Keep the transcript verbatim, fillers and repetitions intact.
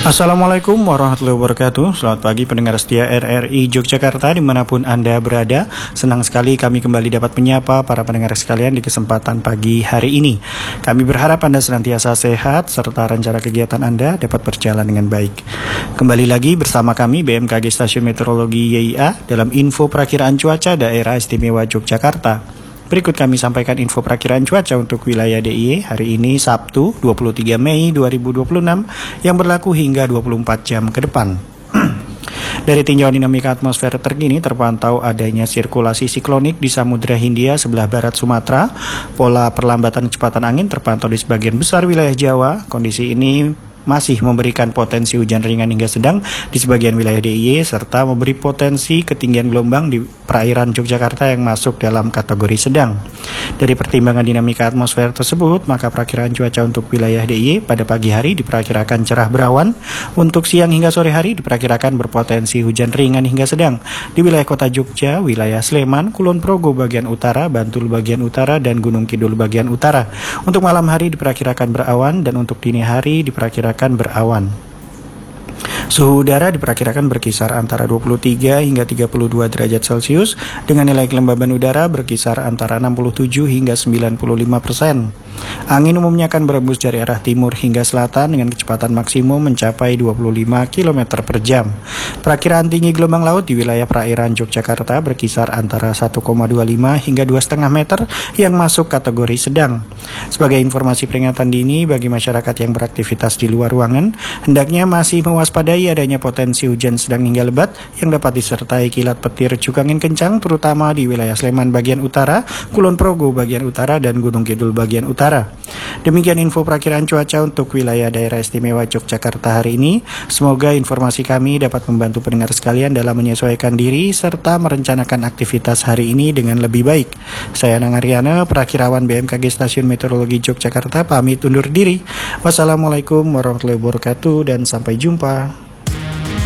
Assalamualaikum warahmatullahi wabarakatuh. Selamat pagi pendengar setia R R I Yogyakarta dimanapun Anda berada. Senang sekali kami kembali dapat menyapa para pendengar sekalian di kesempatan pagi hari ini. Kami berharap Anda senantiasa sehat serta rencana kegiatan Anda dapat berjalan dengan baik. Kembali lagi bersama kami B M K G Stasiun Meteorologi Y I A dalam info perakiraan cuaca daerah istimewa Yogyakarta. Berikut kami sampaikan info perakiraan cuaca untuk wilayah D I Y hari ini Sabtu dua puluh tiga Mei dua ribu dua puluh enam yang berlaku hingga dua puluh empat jam ke depan. Dari tinjauan dinamika atmosfer terkini terpantau adanya sirkulasi siklonik di Samudra Hindia sebelah barat Sumatera. Pola perlambatan kecepatan angin terpantau di sebagian besar wilayah Jawa. Kondisi ini masih memberikan potensi hujan ringan hingga sedang di sebagian wilayah D I Y serta memberi potensi ketinggian gelombang di perairan Yogyakarta yang masuk dalam kategori sedang. Dari pertimbangan dinamika atmosfer tersebut, maka perakiraan cuaca untuk wilayah D I Y pada pagi hari diperkirakan cerah berawan, untuk siang hingga sore hari diperkirakan berpotensi hujan ringan hingga sedang di wilayah kota Jogja, wilayah Sleman, Kulon Progo bagian utara, Bantul bagian utara, dan Gunung Kidul bagian utara. Untuk malam hari diperkirakan berawan dan untuk dini hari diperkirakan berawan. Suhu udara diperkirakan berkisar antara dua puluh tiga hingga tiga puluh dua derajat Celcius dengan nilai kelembaban udara berkisar antara enam puluh tujuh hingga sembilan puluh lima persen. Angin umumnya akan berembus dari arah timur hingga selatan dengan kecepatan maksimum mencapai dua puluh lima kilometer per jam. Perakiraan tinggi gelombang laut di wilayah perairan Yogyakarta berkisar antara satu koma dua lima hingga dua koma lima meter yang masuk kategori sedang. Sebagai informasi peringatan dini bagi masyarakat yang beraktivitas di luar ruangan, hendaknya masih mewaspadai adanya potensi hujan sedang hingga lebat yang dapat disertai kilat petir juga angin kencang terutama di wilayah Sleman bagian utara, Kulon Progo bagian utara, dan Gunung Kidul bagian utara. Demikian info perakiraan cuaca untuk wilayah daerah istimewa Yogyakarta hari ini. Semoga informasi kami dapat membantu pendengar sekalian dalam menyesuaikan diri serta merencanakan aktivitas hari ini dengan lebih baik. Saya Nang Aryana, perakirawan B M K G Stasiun Meteorologi Yogyakarta, pamit undur diri. Wassalamualaikum warahmatullahi wabarakatuh dan sampai jumpa.